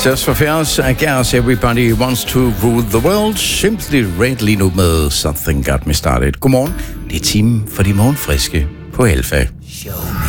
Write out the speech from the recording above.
Just for Fairs, I guess everybody wants to rule the world. Simply Red lige nu med Something Got Me Started. Godmorgen. Det er timen for de morgenfriske på Alfa. Show.